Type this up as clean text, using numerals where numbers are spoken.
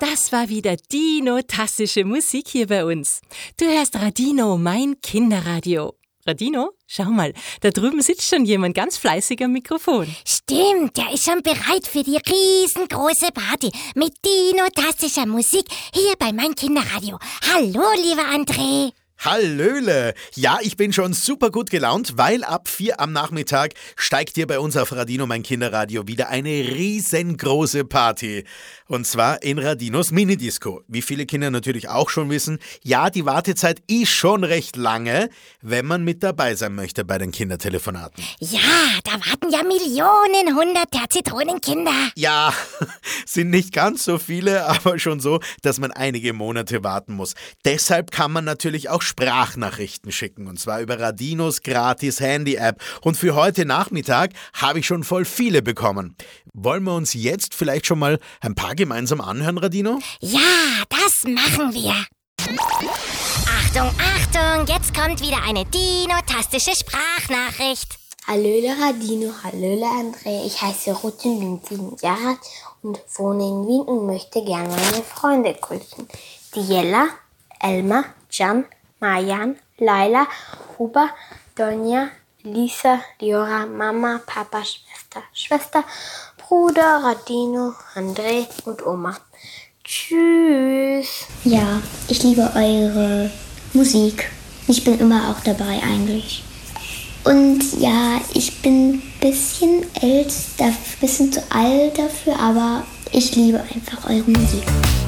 Das war wieder dino-tastische Musik hier bei uns. Du hörst Radino, mein Kinderradio. Radino, schau mal, da drüben sitzt schon jemand ganz fleißig am Mikrofon. Stimmt, der ist schon bereit für die riesengroße Party mit dino-tastischer Musik hier bei mein Kinderradio. Hallo, lieber André. Hallöle! Ja, ich bin schon super gut gelaunt, weil ab 4 am Nachmittag steigt hier bei uns auf Radino mein Kinderradio wieder eine riesengroße Party. Und zwar in Radinos Minidisco. Wie viele Kinder natürlich auch schon wissen, ja, die Wartezeit ist schon recht lange, wenn man mit dabei sein möchte bei den Kindertelefonaten. Ja, da warten ja Millionen, hunderter Zitronenkinder. Ja, sind nicht ganz so viele, aber schon so, dass man einige Monate warten muss. Deshalb kann man natürlich auch Sprachnachrichten schicken, und zwar über Radinos gratis Handy-App. Und für heute Nachmittag habe ich schon voll viele bekommen. Wollen wir uns jetzt vielleicht schon mal ein paar gemeinsam anhören, Radino? Ja, das machen wir. Achtung, Achtung, jetzt kommt wieder eine dino-tastische Sprachnachricht. Hallöle Radino, hallöle André, ich heiße Rutin, bin 7 Jahre alt und wohne in Wien und möchte gerne meine Freunde grüßen. Die Jella, Elmar, Can, Marjan, Laila, Huber, Donja, Lisa, Liora, Mama, Papa, Schwester, Bruder, Radino, André und Oma. Tschüss. Ja, ich liebe eure Musik. Ich bin immer auch dabei eigentlich. Und ja, ich bin ein bisschen älter, ein bisschen zu alt dafür, aber ich liebe einfach eure Musik.